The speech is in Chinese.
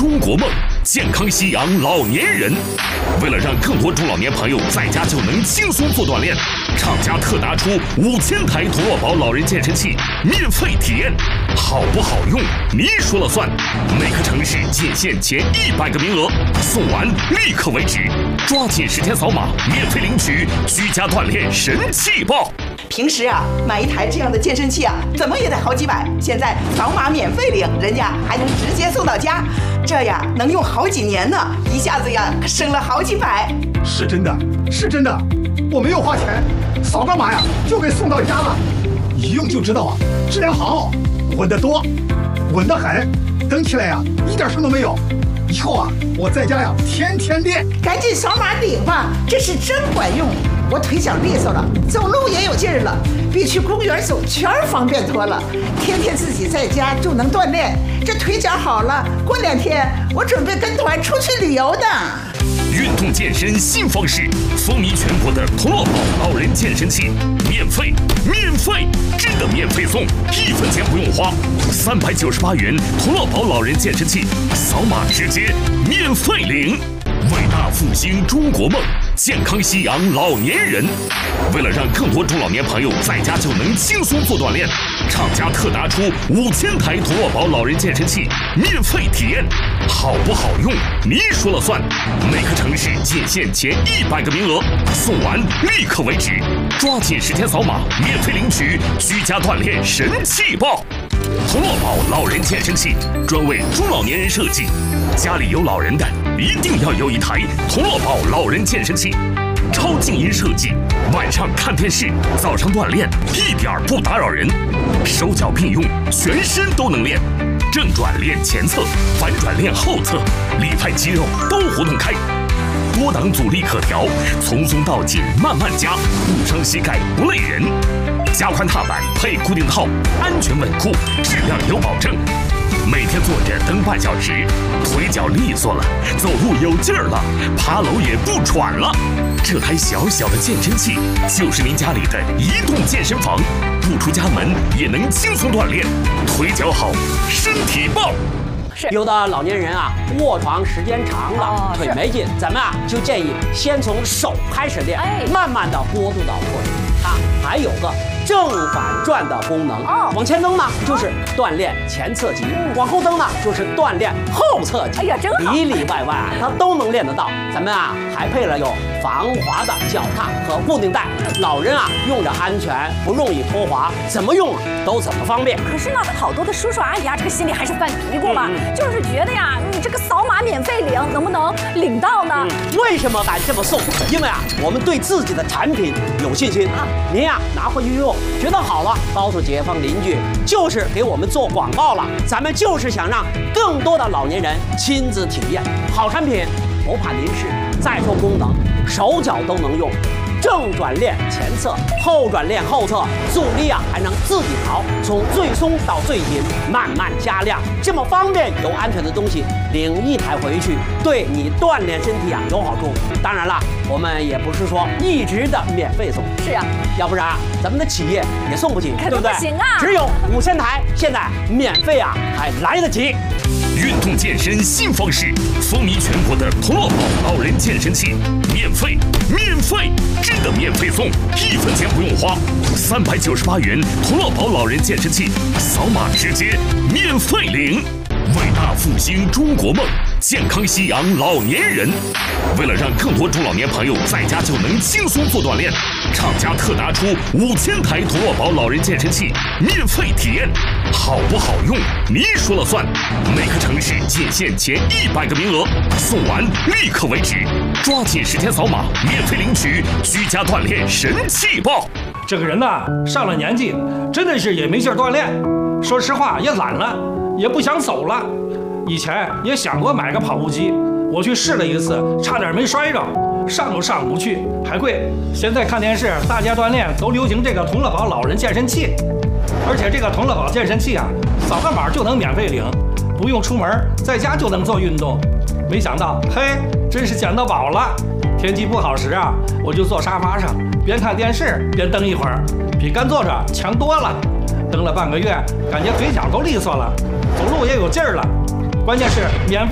中国梦，健康夕阳老年人。为了让更多中老年朋友在家就能轻松做锻炼，厂家特拿出5000台童乐宝老人健身器免费体验，好不好用你说了算。每个城市仅限前100个名额，送完立刻为止，抓紧时间扫码免费领取居家锻炼神器包。 平时啊，买一台这样的健身器啊，怎么也得好几百。现在扫码免费领，人家还能直接送到家，这呀能用好几年呢，一下子呀省了好几百。 是真的，是真的，我没有花钱，扫个码呀就给送到家了，一用就知道啊，质量好，稳得多，稳得很，蹬起来呀一点声都没有。以后啊，我在家呀天天练。 赶紧扫码领吧，这是真管用。我腿脚利索了，走路也有劲儿了，比去公园走圈方便多了。天天自己在家就能锻炼，这腿脚好了，过2天我准备跟团出去旅游的。 运动健身新方式，风靡全国的童乐宝老人健身器，免费，真的免费送，1分钱不用花，398元童乐宝老人健身器，扫码直接免费领。伟大复兴中国梦，健康夕阳老年人。为了让更多中老年朋友在家就能轻松做锻炼，厂家特拿出5000台童乐宝老人健身器免费体验，好不好用你说了算。每个城市仅限前100个名额，送完立刻为止，抓紧时间扫码免费领取居家锻炼神器包。童乐宝老人健身器专为中老年人设计，家里有老人的一定要有一台童乐宝老人健身器，超静音设计，晚上看电视，早上锻炼一点不打扰人，手脚并用，全身都能练，正转练前侧，反转练后侧，里外肌肉都活动开，多档阻力可调，从松到紧慢慢加，不伤膝盖不累人。加宽踏板配固定套，安全稳固，质量有保证。每天坐着蹬半小时，腿脚利索了，走路有劲儿了，爬楼也不喘了。这台小小的健身器就是您家里的移动健身房，不出家门也能轻松锻炼，腿脚好，身体棒。 有的老年人啊，卧床时间长了，腿没劲，咱们啊就建议先从手开始练，慢慢的过渡到腿。它还有个正反转的功能，往前蹬呢就是锻炼前侧肌，往后蹬呢就是锻炼后侧肌。哎呀，真好，里里外外它都能练得到。咱们啊还配了有防滑的脚踏和固定带，老人啊用着安全，不容易脱滑，怎么用都怎么方便。 可是呢，好多的叔叔阿姨啊，这个心里还是犯嘀咕嘛，就是觉得呀，你这个扫码免费领，能不能领到呢？ 为什么敢这么送？因为啊，我们对自己的产品有信心啊。您呀拿回去用，觉得好了，告诉街坊邻居，就是给我们做广告了。咱们就是想让更多的老年人亲自体验好产品，不怕临时，再说功能，手脚都能用。正转练前侧，后转练后侧，阻力啊还能自己调，从最松到最紧，慢慢加量，这么方便又安全的东西，领1台回去，对你锻炼身体啊有好处。当然了，我们也不是说一直的免费送， 是啊， 要不然咱们的企业也送不起，对不对？ 不行啊， 只有5000台，现在免费啊还来得及。 运动健身新方式，风靡全国的童乐宝老人健身器，免费，真的免费送，1分钱不用花，398元童乐宝老人健身器，扫码直接免费领。伟大复兴中国梦，健康夕阳老年人。为了让更多中老年朋友在家就能轻松做锻炼，厂家特拿出5000台童乐宝老人健身器免费体验，好不好用你说了算。每个城市仅限前100个名额，送完立刻为止，抓紧时间扫码免费领取居家锻炼神器包。 这个人呐，上了年纪，真的是也没劲儿锻炼，说实话也懒了，也不想走了。以前也想过买个跑步机，我去试了一次，差点没摔着，上都上不去，还贵。现在看电视，大家锻炼都流行这个童乐宝老人健身器，而且这个童乐宝健身器啊，扫个码就能免费领，不用出门，在家就能做运动。没想到，嘿，真是捡到宝了！天气不好时啊，我就坐沙发上，边看电视边蹬一会儿，比干坐着强多了。蹬了半个月，感觉腿脚都利索了，走路也有劲儿了。关键是免费。